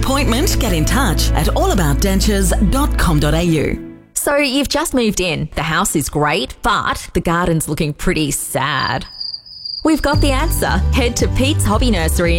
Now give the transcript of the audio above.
appointment, get in touch at allaboutdentures.com.au. So you've just moved in. The house is great, but the garden's looking pretty sad. We've got the answer. Head to Pete's Hobby Nursery